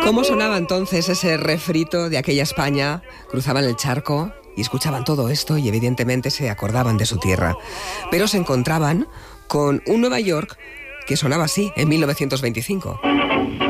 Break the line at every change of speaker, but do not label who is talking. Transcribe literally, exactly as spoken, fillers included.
¿Cómo sonaba entonces ese refrito de aquella España? Cruzaban el charco y escuchaban todo esto y evidentemente se acordaban de su tierra. Pero se encontraban con un Nueva York que sonaba así en mil novecientos veinticinco.